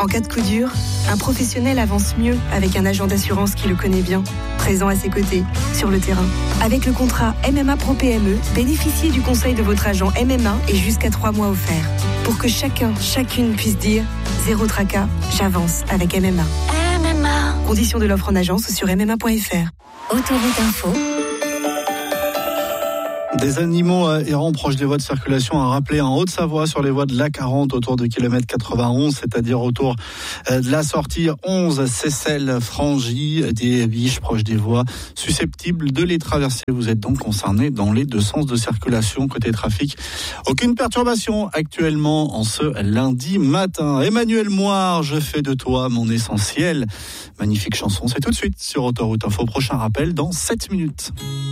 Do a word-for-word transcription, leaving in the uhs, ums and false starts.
En cas de coup dur, un professionnel avance mieux avec un agent d'assurance qui le connaît bien, présent à ses côtés, sur le terrain. Avec le contrat M M A Pro P M E, bénéficiez du conseil de votre agent M M A et jusqu'à trois mois offerts. Pour que chacun, chacune puisse dire « Zéro tracas, j'avance avec M M A ». M M A. Conditions de l'offre en agence sur m m a point f r. Autoroute Info. Des animaux errants proches des voies de circulation à rappeler en Haute-Savoie sur les voies de l'A quarante autour de kilomètre quatre-vingt-onze, c'est-à-dire autour de la sortie onze Seyssel-Frangy, des biches proches des voies susceptibles de les traverser. Vous êtes donc concerné dans les deux sens de circulation côté trafic. Aucune perturbation actuellement en ce lundi matin. Emmanuel Moire, je fais de toi mon essentiel. Magnifique chanson, c'est tout de suite sur Autoroute Info. Prochain rappel dans sept minutes.